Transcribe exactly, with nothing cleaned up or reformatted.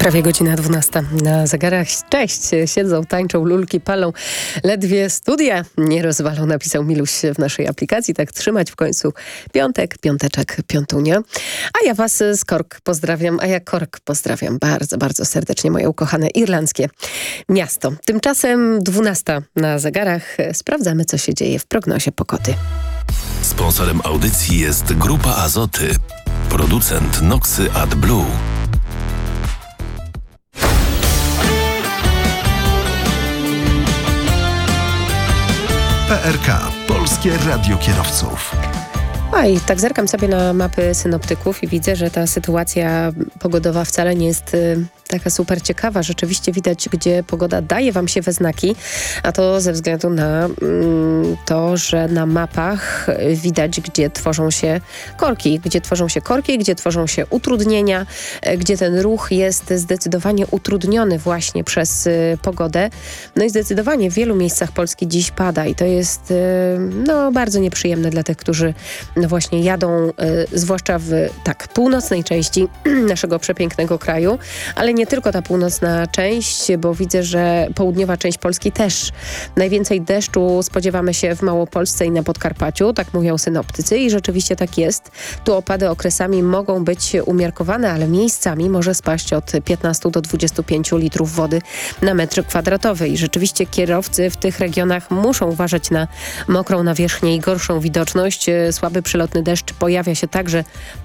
Prawie godzina dwunasta na zegarach. Cześć, siedzą, tańczą, lulki palą. Ledwie studia nie rozwalą, napisał Miluś w naszej aplikacji. Tak trzymać w końcu piątek, piąteczek, piątunia. A ja was z Cork pozdrawiam, a ja Cork pozdrawiam bardzo, bardzo serdecznie, moje ukochane irlandzkie miasto. Tymczasem dwunasta na zegarach. Sprawdzamy, co się dzieje w prognozie pogody. Sponsorem audycji jest Grupa Azoty, producent Noxy AdBlue. P R K. Polskie Radio Kierowców. A i tak zerkam sobie na mapy synoptyków i widzę, że ta sytuacja pogodowa wcale nie jest y, taka super ciekawa. Rzeczywiście widać, gdzie pogoda daje wam się we znaki, a to ze względu na mm, to, że na mapach widać, gdzie tworzą się korki. Gdzie tworzą się korki, gdzie tworzą się utrudnienia, y, gdzie ten ruch jest zdecydowanie utrudniony właśnie przez y, pogodę. No i zdecydowanie w wielu miejscach Polski dziś pada i to jest y, no, bardzo nieprzyjemne dla tych, którzy no właśnie jadą, y, zwłaszcza w tak północnej części naszego przepięknego kraju, ale nie tylko ta północna część, bo widzę, że południowa część Polski też. Najwięcej deszczu spodziewamy się w Małopolsce i na Podkarpaciu, tak mówią synoptycy i rzeczywiście tak jest. Tu opady okresami mogą być umiarkowane, ale miejscami może spaść od piętnastu do dwudziestu pięciu litrów wody na metr kwadratowy i rzeczywiście kierowcy w tych regionach muszą uważać na mokrą nawierzchnię i gorszą widoczność. Słaby przelotny deszcz pojawia się także